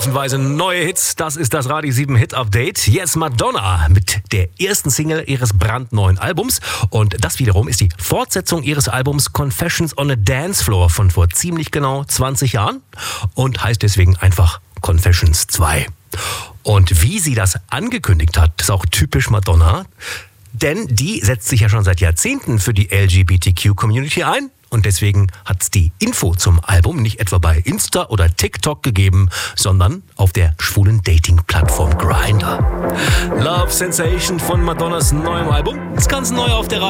stufenweise neue Hits. Das ist das Radio 7 Hit Update. Jetzt Madonna mit der ersten Single ihres brandneuen Albums. Und das wiederum ist die Fortsetzung ihres Albums Confessions on a Dance Floor von vor ziemlich genau 20 Jahren und heißt deswegen einfach Confessions 2. Und wie sie das angekündigt hat, ist auch typisch Madonna. Denn die setzt sich ja schon seit Jahrzehnten für die LGBTQ-Community ein. Und deswegen hat es die Info zum Album nicht etwa bei Insta oder TikTok gegeben, sondern auf der schwulen Dating-Plattform Grindr. Love Sensation von Madonnas neuem Album ist ganz neu auf der Reihe.